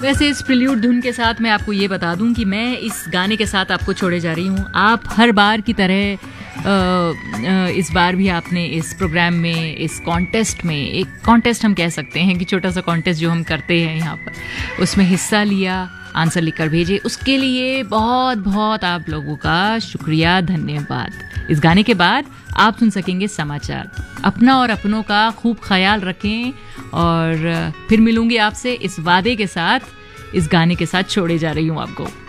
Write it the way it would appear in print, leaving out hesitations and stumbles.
वैसे इस प्रिल्यूड धुन के साथ मैं आपको ये बता दूं कि मैं इस गाने के साथ आपको छोड़े जा रही हूँ। आप हर बार की तरह इस बार भी आपने इस प्रोग्राम में, इस कॉन्टेस्ट में, एक कॉन्टेस्ट हम कह सकते हैं कि छोटा सा कॉन्टेस्ट जो हम करते हैं यहाँ पर, उसमें हिस्सा लिया, आंसर लिखकर भेजे, उसके लिए बहुत बहुत आप लोगों का शुक्रिया, धन्यवाद। इस गाने के बाद आप सुन सकेंगे समाचार। अपना और अपनों का खूब ख्याल रखें और फिर मिलूंगी आपसे इस वादे के साथ, इस गाने के साथ छोड़े जा रही हूँ आपको।